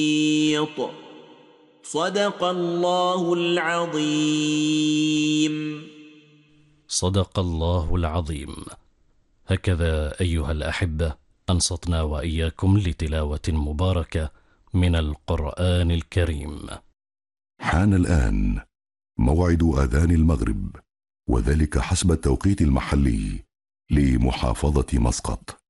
صدق الله العظيم. صدق الله العظيم. هكذا أيها الأحبة أنصتنا وإياكم لتلاوة مباركة من القرآن الكريم. حان الآن موعد آذان المغرب، وذلك حسب التوقيت المحلي لمحافظة مسقط.